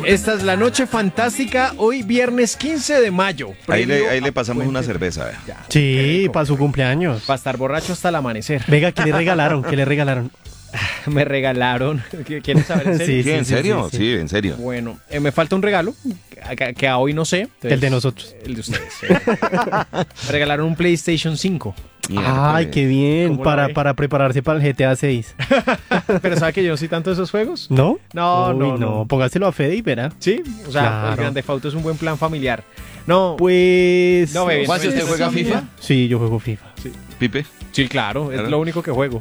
Esta es la noche fantástica, hoy viernes 15 de mayo. Ahí le pasamos una cerveza. Ya, Sí, para su cumpleaños. para estar borracho hasta el amanecer. Venga, ¿qué le regalaron? ¿Qué le regalaron? Me regalaron. ¿Quieres saber en serio? Sí, ¿En serio? sí. Sí, en serio. Bueno, me falta un regalo que a hoy no sé. Entonces, El de nosotros. El de ustedes. Me regalaron un PlayStation 5. Ay, qué bien. ¿Cómo la ve? Para prepararse para el GTA 6. Pero ¿sabe que yo no soy tanto de esos juegos? ¿No? No, Uy, no. Póngaselo a Fede y verá. Sí, o sea, Claro. el Grand Theft Auto es un buen plan familiar. No, Pues... no, bebé. Juanse, ¿usted juega FIFA? Sí, yo juego FIFA. Pipe. Sí, claro, es Claro. lo único que juego.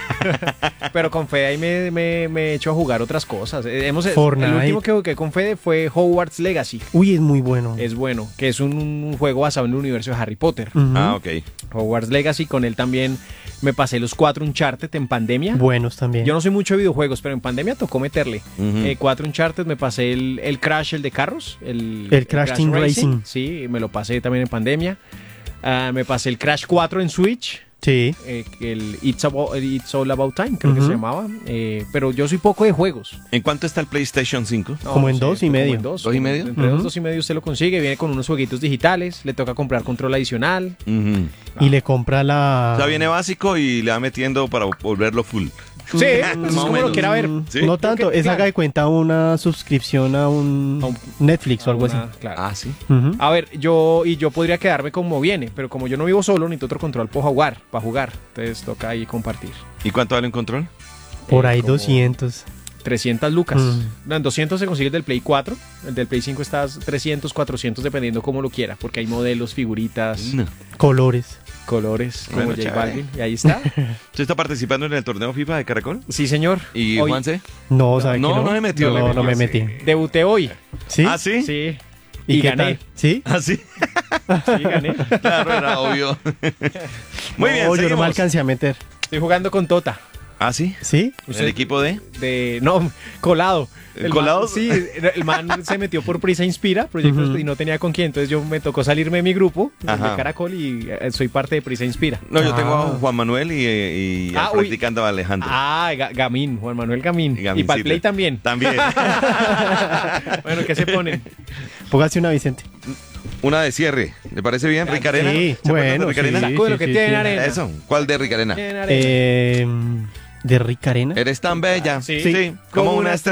Pero con Fede ahí me he hecho a jugar otras cosas. Fortnite. El último que jugué con Fede fue Hogwarts Legacy. Uy, es muy bueno. Es bueno, que es un juego basado en el universo de Harry Potter. Ujú. Ah, ok. Hogwarts Legacy, con él también me pasé los 4 Uncharted en pandemia. Buenos también. Yo no soy mucho de videojuegos, pero en pandemia tocó meterle. Ujú. 4 Uncharted, me pasé el Crash, el de carros. El Crash Team Racing. Sí, me lo pasé también en pandemia. Me pasé el Crash 4 en Switch. Sí. El It's All About Time, creo que Ujú. se llamaba. Pero yo soy poco de juegos. ¿En cuánto está el PlayStation 5? No, Como no en sé, 2 y como medio. en dos, ¿2 y como medio? Entre Ujú. 2 y medio usted lo consigue. Viene con unos jueguitos digitales. Le toca comprar control adicional. Ujú. Y le compra la... O sea, viene básico y le va metiendo para volverlo full. Sí, pues más es o como lo menos. quiera ver. Sí. No tanto, que, es claro. haga de cuenta una suscripción a un A un- Netflix o algo así. Claro. Ah, sí. Ujú. A ver, yo podría quedarme como viene, pero como yo no vivo solo, necesito otro control para jugar. Entonces toca ahí compartir. ¿Y cuánto vale un control? Por ahí como 200. 300 lucas. Mm. No, en 200 se consigue el del Play 4. El del Play 5 está 300, 400, dependiendo cómo lo quiera, porque hay modelos, figuritas, No. Colores. colores, como Bueno, J chévere. Balvin. Y ahí está. ¿Usted está participando en el torneo FIFA de Caracol? Sí, señor. ¿Y Hoy Juanse? No, ¿sabe no, que no? no me metió. No me metí. Debuté hoy. ¿Sí? ¿Ah, sí? Sí. ¿Y qué gané. tal? ¿Sí? ¿Ah, sí? Sí, gané. Claro, era obvio. Muy bien, No, yo no me seguimos. alcancé a meter. Estoy jugando con Tota. ¿Ah, sí? ¿Sí? ¿El equipo de? No, colado. ¿El colado? Man, sí, el man se metió por Prisa Inspira, proyectos, Ujú. y no tenía con quién. Entonces yo me tocó salirme de mi grupo, de Ajá. Caracol, y soy parte de Prisa Inspira. No, yo tengo a Ah. Juan Manuel y Ah, al uy. practicante a Alejandro. Gamín, Juan Manuel Gamín. Y Gamincito. para el Play también. También. Bueno, ¿qué se ponen? Póngase una, Vicente. Una de cierre. ¿Le parece bien, Ricarena? Sí, ¿Se acuerdan bueno, de Ricarena? sí. Saco de lo que tiene arena. Eso. ¿Cuál de Ricarena? Tiene arena. ¿De Rick Arena? Eres tan bella. Sí. Como una estrella.